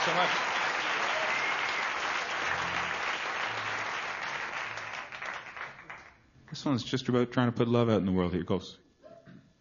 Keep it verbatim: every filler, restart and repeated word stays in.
so much. This one's just about trying to put love out in the world. Here it goes.